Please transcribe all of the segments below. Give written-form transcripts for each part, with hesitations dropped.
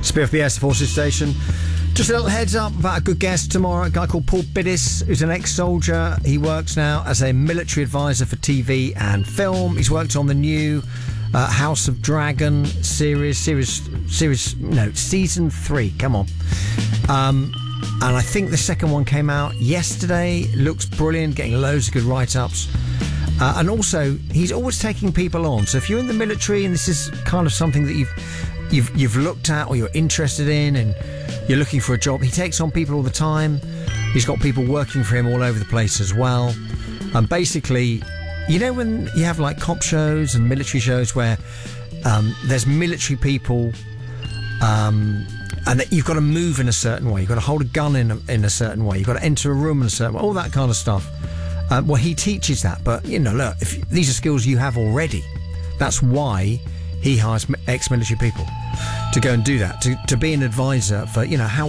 BFBS Forces Station. Just a little heads up about a good guest tomorrow. A guy called Paul Biddis, who's an ex-soldier. He works now as a military advisor for TV and film. He's worked on the new House of Dragon season 3. Come on. And I think the second one came out yesterday. Looks brilliant, getting loads of good write-ups. And also, he's always taking people on. So if you're in the military and this is kind of something that you've looked at or you're interested in and you're looking for a job, he takes on people all the time. He's got people working for him all over the place as well. And basically, you know when you have like cop shows and military shows where there's military people and that you've got to move in a certain way, you've got to hold a gun in a certain way, you've got to enter a room in a certain way, all that kind of stuff. Well, he teaches that, but look, if these are skills you have already, that's why he hires ex-military people to go and do that, to be an advisor for how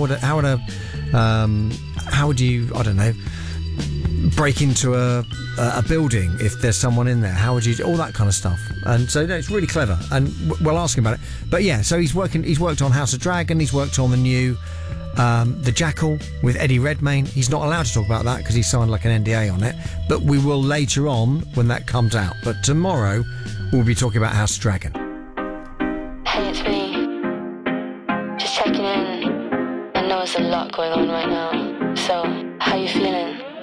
would you I don't know, break into a building if there's someone in there, how would you do all that kind of stuff. And so it's really clever, and we'll ask him about it. But yeah, so he's worked on House of Dragon, he's worked on the new The Jackal with Eddie Redmayne. He's not allowed to talk about that because he signed like an NDA on it, but we will later on when that comes out. But tomorrow we'll be talking about House of Dragon. Hey, it's me. Just checking in. I know there's a lot going on right now.